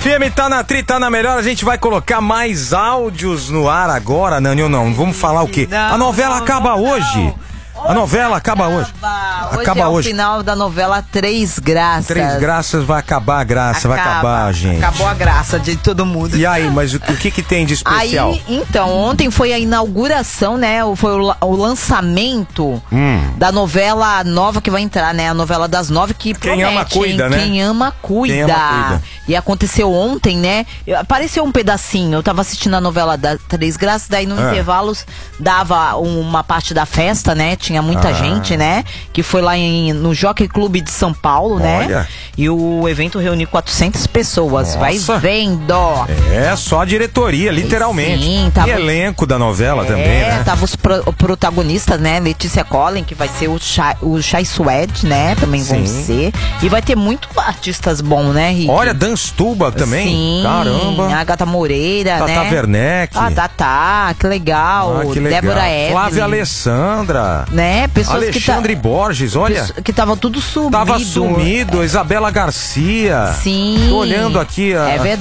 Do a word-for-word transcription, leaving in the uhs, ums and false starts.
F M tá na tri, tá na melhor. A gente vai colocar mais áudios no ar agora, Nani, ou não? Vamos falar o quê? Não, a novela não, acaba não, hoje. não. A novela acaba, acaba hoje. Hoje acaba é o hoje. final da novela Três Graças. Três Graças vai acabar a graça, Acaba, vai acabar, gente. Acabou a graça de todo mundo. E aí, mas o, o que que tem de especial? Aí, então, ontem foi a inauguração, né? Foi o, o lançamento hum. da novela nova que vai entrar, né? A novela das nove que Quem promete, ama cuida, hein? né? Quem ama cuida. Quem ama cuida. E aconteceu ontem, né? Apareceu um pedacinho. Eu tava assistindo a novela da Três Graças, daí no ah. intervalos dava uma parte da festa, né? Tinha muita ah. gente, né? Que foi lá em, no Jockey Club de São Paulo, Olha. né? E o evento reuniu quatrocentas pessoas. Nossa. Vai vendo. É, só a diretoria, literalmente. Sim, tava... E elenco da novela é, também, né? Tava os pro, protagonistas, né? Letícia Collin, que vai ser o Chai, o Chai Suede, né? Também Sim. vão ser. E vai ter muito artistas bons, né, Rick? Olha, Dan Stuba também. Sim, Caramba. a Agatha Moreira, Tata né? Werneck. Ah, Tatá, que legal. Ah, que legal. Débora Evelyn. Flávia Alessandra. Né? Pessoas Alexandre que tá, Borges, olha. Que tava tudo sumido. Tava sumido. Isabela Garcia. Sim. Tô olhando aqui. A... É verdade.